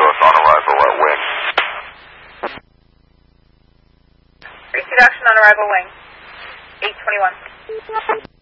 us on arrival at wing. Receive action on arrival wing. 821.